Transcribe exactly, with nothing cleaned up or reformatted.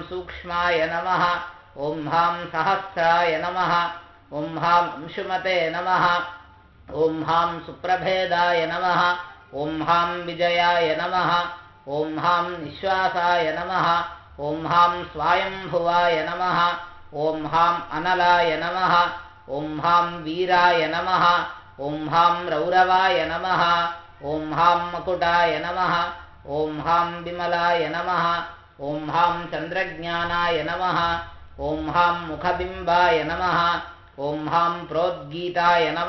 सूक्ष्माय नमः ॐ हां सहस्राय नमः ॐ हां अंशुमते नमः ॐ हां सुप्रभेदाय नमः ॐ हां विजयाय नमः ॐ हां निःश्वासाय नमः ॐ हां स्वायंभुवाय नमः ॐ हां अनलाय नमः ॐ हां वीराय नमः ॐ हां रौरवाय नमः ॐ हां मकुटाय नमः ॐ हां विमलाय नमः ॐ हां चन्द्रज्ञानाय नमः ॐ हां मुखबिम्बाय नमः ॐ हां प्रोद्गीताय नमः।